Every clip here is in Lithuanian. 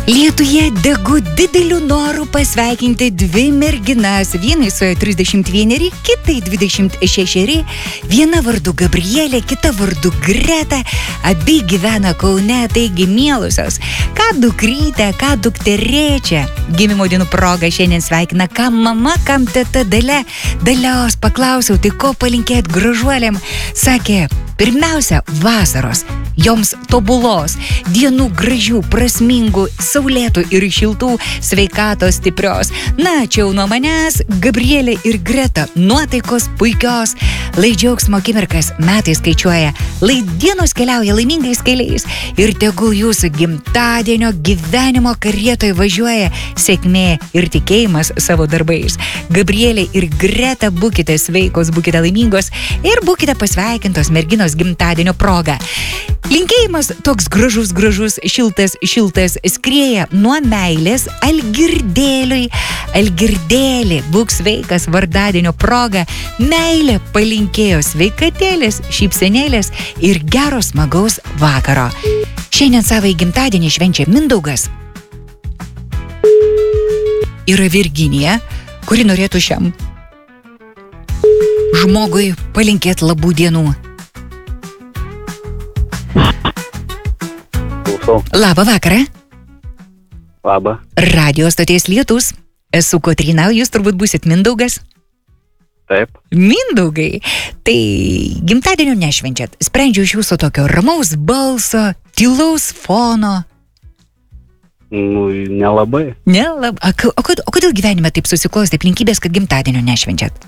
Lietuje degu dideliu noru pasveikinti dvi merginas. Vienai suėjo 31, kitai 26. Viena vardu Gabrielė, kita vardu Greta. Abi gyvena Kaune, taigi mielusios. Ką dukrytė, ką dukterėčia. Gimimo dienų proga šiandien sveikina kam mama, kam teta Dalia. Dalios paklausiau, tai ko palinkėt gražuolėm? Sakė, pirmiausia, vasaros. Joms tobulos, dienų gražių, prasmingų, saulėtų ir šiltų, sveikatos stiprios. Na, čia jau nuo manęs, Gabrielė ir Greta, nuotaikos puikios, lai džiaugsmo akimirkas metai skaičiuoja, lai dienos keliauja laimingais keliais ir tegul jūsų gimtadienio gyvenimo karietoje važiuoja sėkmė ir tikėjimas savo darbais. Gabrielė ir Greta, būkite sveikos, būkite laimingos ir būkite pasveikintos merginos gimtadienio proga. Linkėjimas toks gražus, šiltas skrieja nuo meilės Algirdėliui. Algirdėlį, būk sveikas vardadienio proga. Meilė palinkėjo sveikatėlės, šypsenėlės ir gero smagaus vakaro. Šiandien savo gimtadienį švenčia Mindaugas. Yra Virginija, kuri norėtų šiam žmogui palinkėti labų dienų. Labą vakarą. Labą. Radio stoties Lietus. Esu Kotryna, jūs turbūt būsit Mindaugas. Taip. Mindaugai, tai gimtadienio nešvenčiat. Sprendžiu iš jūsų tokio ramaus balso, tylaus fono. Nu, nelabai. O kodėl gyvenime taip susiklostė aplinkybės, kad gimtadienio nešvenčiat?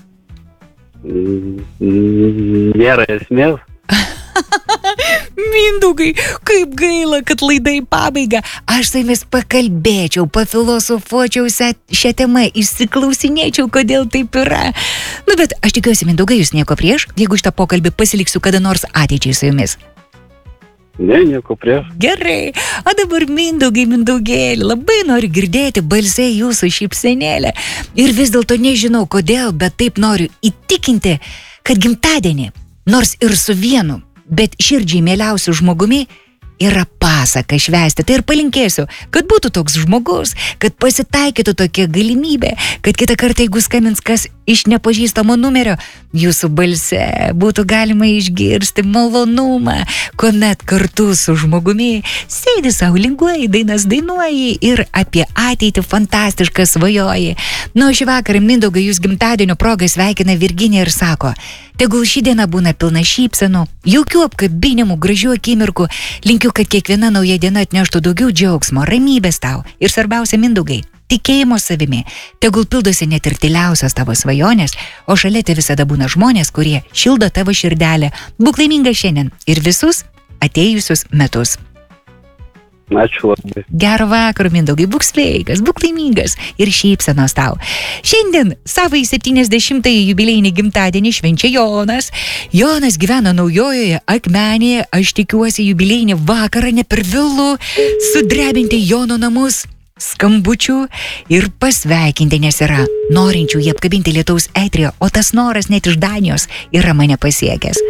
Nėra esmės. Mindaugai, kaip gaila, kad laida į pabaigą. Aš su jumis pakalbėčiau, pafilosofuočiau šią temą, išsiklausinėčiau, kodėl taip yra. Nu, bet aš tikiuosi, Mindaugai, jūs nieko prieš, jeigu šitą pokalbį pasiliksiu kada nors ateičiai su jumis. Ne, nieko prieš. Gerai, o dabar Mindaugai, Mindaugėlį, labai noriu girdėti balsė jūsų šypsenėlę. Ir vis dėlto nežinau kodėl, bet taip noriu įtikinti, kad gimtadienį, nors ir su vienu, bet širdžiai mieliausiu žmogumi yra pasaka švęsti. Tai ir palinkėsiu, kad būtų toks žmogus, kad pasitaikytų tokia galimybė, kad kitą kartą, jeigu skambins kas iš nepažįstamo numerio, jūsų balse būtų galima išgirsti malonumą, kuomet kartu su žmogumi sėdi sau, linguoji, dainas dainuoji ir apie ateitį fantastišką svajoji. Na, šį vakarą, Mindaugai, jūs gimtadienio proga sveikina Virginija ir sako, tegul ši diena būna pilna šypsenų, jaukių apkabinimų, gražių akimirkų. Linkiu, kad kiekviena nauja diena atneštų daugiau džiaugsmo, ramybės tau. Ir svarbiausia, Mindaugai, tikėjimo savimi. Tegul pildosi net ir tyliausios tavo svajonės, o šalia te visada būna žmonės, kurie šildo tavo širdelę. Būk laiminga šiandien ir visus atėjusius metus. Ačiū labai. Gero vakaro, Mindaugai, būk sveikas, būk laimingas ir šypsenos tau. Šiandien savai 70-ąjį jubiliejinį gimtadienį švenčia Jonas. Jonas gyvena Naujojoje Akmenėje. Aš tikiuosi jubiliejinį vakarą ne per vėlu sudrebinti Jono namus skambučių ir pasveikinti, nes yra norinčių jį apkabinti lietaus eteryje, o tas noras net iš Danijos yra mane pasiekęs.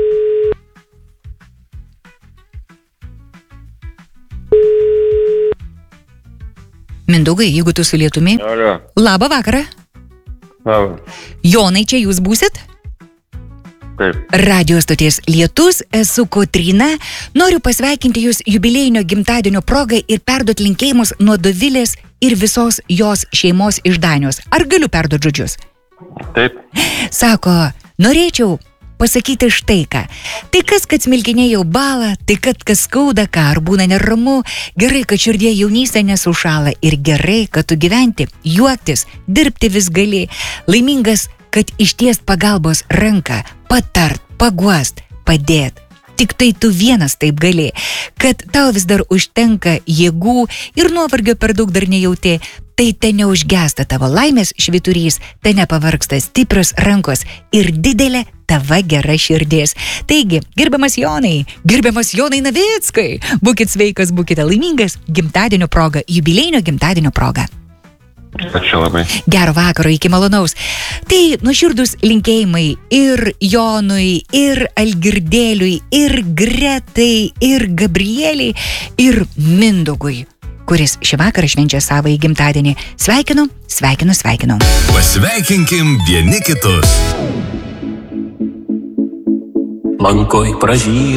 Mindaugai, jeigu tu su lietumi. Alio. Labą vakarą. Labą. Jonai, čia jūs būsit? Taip. Radio stoties Lietus, esu Kotryna. Noriu pasveikinti jūs jubiliejinio gimtadienio progai ir perduoti linkėjimus nuo Dovilės ir visos jos šeimos iš Danijos. Ar galiu perduoti žodžius? Taip. Sako, norėčiau pasakyti štai ką. Tai kas, kad smilkinė jau bąla, tai kad kas skauda, ką ar būna neramu, gerai, kad širdie jaunystė nesušala ir gerai, kad tu gyventi, juoktis, dirbti vis gali, laimingas, kad ištiest pagalbos ranką, patart, paguost, padėt. Tik tai tu vienas taip gali, kad tau vis dar užtenka jėgų ir nuovargio per daug dar nejauti. Tai te neužgesta tavo laimės švyturys, te nepavargsta stiprios rankos ir didelė tava gera širdis. Taigi, gerbiamas Jonai Navickai, būkit sveikas, būkite laimingas gimtadienio proga, jubiliejinio gimtadienio proga. Ačiū labai. Gero vakaro, iki malonaus. Tai nuoširdūs linkėjimai ir Jonui, ir Algirdėliui, ir Gretai, ir Gabrieliai, ir Mindaugui. kuris šį vakarą švenčia savąjį gimtadienį. Sveikinu. Pasveikinkim vieni kitus. Lankoj pražyra.